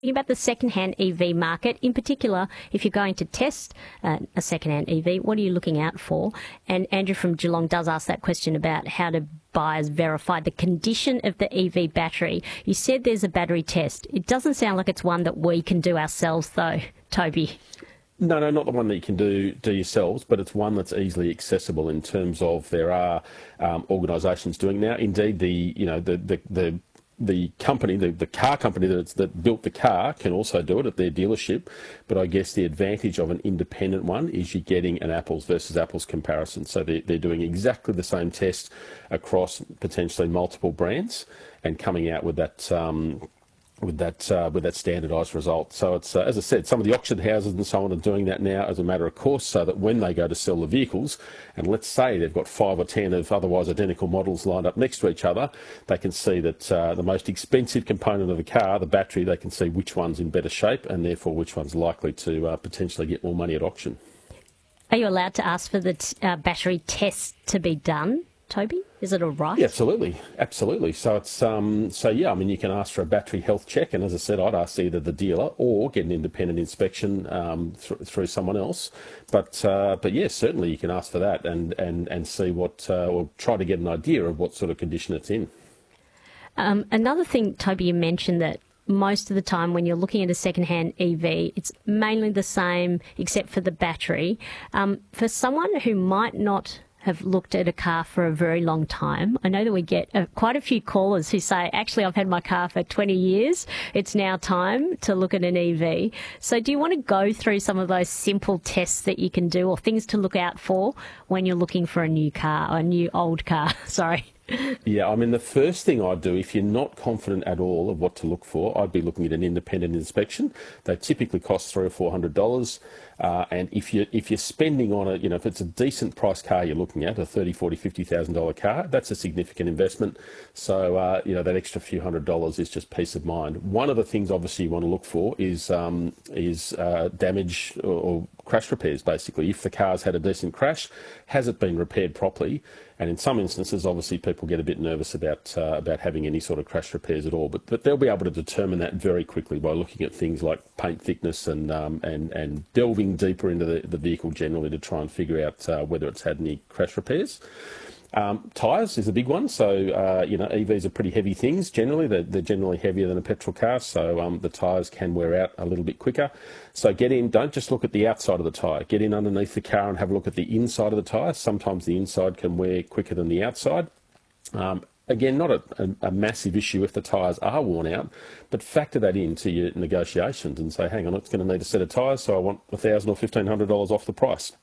About the second-hand EV market, in particular, if you're going to test a second-hand EV, what are you looking out for? And Andrew from Geelong does ask that question about how do buyers verify the condition of the EV battery. You said there's a battery test. It doesn't sound like it's one that we can do ourselves, though, Toby. No, not the one that you can do yourselves, but it's one that's easily accessible in terms of there are organisations doing now. Indeed, the company, the car company that built the car can also do it at their dealership. But I guess the advantage of an independent one is you're getting an apples versus apples comparison. So they're doing exactly the same test across potentially multiple brands and coming out with that standardised result. So it's, as I said, some of the auction houses and so on are doing that now as a matter of course, so that when they go to sell the vehicles, and let's say they've got 5 or 10 of otherwise identical models lined up next to each other, they can see that the most expensive component of the car, the battery, they can see which one's in better shape and therefore which one's likely to potentially get more money at auction. Are you allowed to ask for the battery test to be done, Toby? Is it all right? Yeah, absolutely. So it's you can ask for a battery health check, and as I said, I'd ask either the dealer or get an independent inspection through someone else. But yes, certainly you can ask for that and see what or try to get an idea of what sort of condition it's in. Another thing, Toby, you mentioned that most of the time when you're looking at a second-hand EV, it's mainly the same except for the battery. For someone who might not have looked at a car for a very long time, I know that we get quite a few callers who say, actually, I've had my car for 20 years. It's now time to look at an EV. So do you want to go through some of those simple tests that you can do or things to look out for when you're looking for a new car or a new old car? Sorry. Yeah, I mean, the first thing I'd do, if you're not confident at all of what to look for, I'd be looking at an independent inspection. They typically cost $300 or $400. And if you're spending on it, if it's a decent price car you're looking at, a $30,000, $40,000, $50,000 car, that's a significant investment. So, that extra few $100s is just peace of mind. One of the things, obviously, you want to look for is damage or crash repairs, basically. If the car's had a decent crash, has it been repaired properly? And in some instances, obviously, people get a bit nervous about having any sort of crash repairs at all. But they'll be able to determine that very quickly by looking at things like paint thickness and delving deeper into the vehicle generally to try and figure out whether it's had any crash repairs. Tyres is a big one. So, EVs are pretty heavy things generally. They're generally heavier than a petrol car, so the tyres can wear out a little bit quicker. So get in, don't just look at the outside of the tyre. Get in underneath the car and have a look at the inside of the tyre. Sometimes the inside can wear quicker than the outside. Again, not a massive issue if the tyres are worn out, but factor that into your negotiations and say, hang on, it's going to need a set of tyres, so I want $1,000 or $1,500 off the price.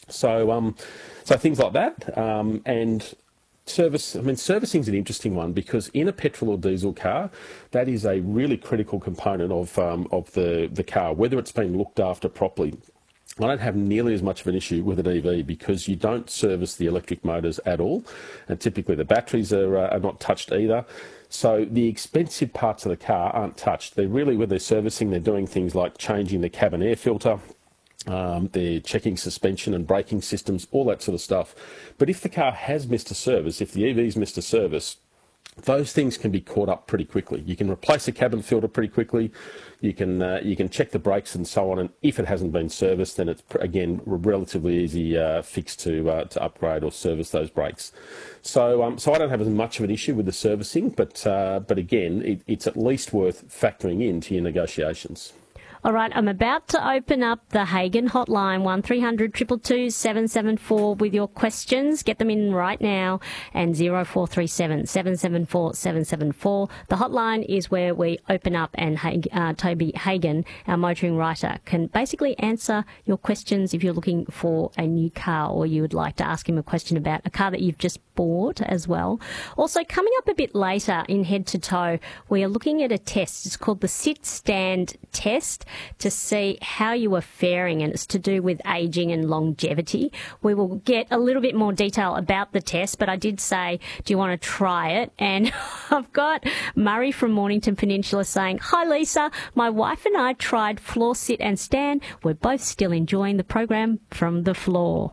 So things like that, and servicing is an interesting one because in a petrol or diesel car, that is a really critical component of the car, whether it's been looked after properly. I don't have nearly as much of an issue with an EV because you don't service the electric motors at all, and typically the batteries are not touched either. So the expensive parts of the car aren't touched. When they're servicing, they're doing things like changing the cabin air filter. They're checking suspension and braking systems, all that sort of stuff. But if the car has missed a service, if the EV's missed a service, those things can be caught up pretty quickly. You can replace a cabin filter pretty quickly. You can check the brakes and so on. And if it hasn't been serviced, then it's again a relatively easy fix to upgrade or service those brakes. So I don't have as much of an issue with the servicing, but again, it's at least worth factoring into your negotiations. All right, I'm about to open up the Hagen hotline, 1300 222 774 with your questions. Get them in right now, and 0437 774 774. The hotline is where we open up, and Toby Hagen, our motoring writer, can basically answer your questions if you're looking for a new car or you would like to ask him a question about a car that you've just bought as well. Also, coming up a bit later in Head to Toe, we are looking at a test. It's called the sit-stand test, to see how you are faring, and it's to do with aging and longevity. We will get a little bit more detail about the test, but I did say, do you want to try it? And I've got Murray from Mornington Peninsula saying, hi Lisa, my wife and I tried floor sit and stand. We're both still enjoying the program from the floor.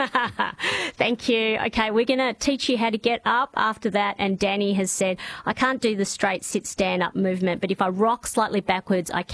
Thank you. Okay, we're going to teach you how to get up after that. And Danny has said, I can't do the straight sit stand up movement, but if I rock slightly backwards, I